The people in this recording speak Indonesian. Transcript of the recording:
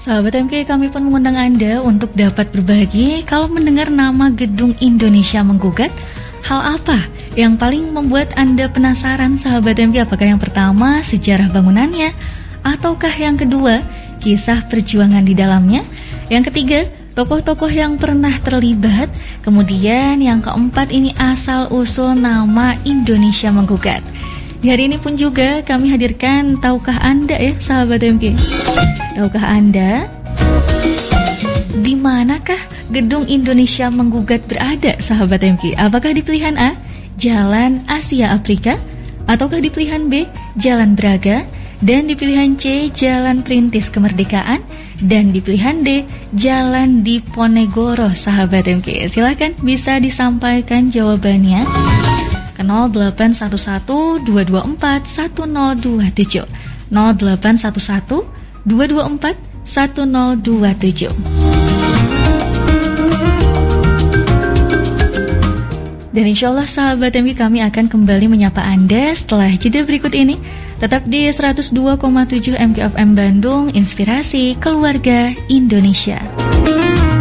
Sahabat MK, kami pun mengundang Anda untuk dapat berbagi kalau mendengar nama Gedung Indonesia Menggugat. Hal apa yang paling membuat Anda penasaran, sahabat MK? Apakah yang pertama sejarah bangunannya, ataukah yang kedua kisah perjuangan di dalamnya, yang ketiga tokoh-tokoh yang pernah terlibat, kemudian yang keempat ini asal-usul nama Indonesia Menggugat. Di hari ini pun juga kami hadirkan Tahukah Anda ya sahabat MK? Tahukah Anda di manakah Gedung Indonesia Menggugat berada, sahabat MK? Apakah di pilihan A, Jalan Asia Afrika, ataukah di pilihan B, Jalan Braga, dan di pilihan C, Jalan Perintis Kemerdekaan, dan di pilihan D, Jalan Diponegoro, sahabat MK? Silakan bisa disampaikan jawabannya ke 0811 224 1027 0811 224 1027. Dan insya Allah sahabat MK, kami akan kembali menyapa Anda setelah jeda berikut ini. Tetap di 102,7 MKFM Bandung, Inspirasi Keluarga Indonesia.